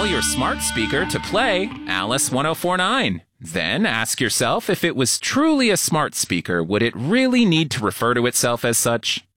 tell your smart speaker to play Alice 1049. Then ask yourself if it was truly a smart speaker, would it really need to refer to itself as such?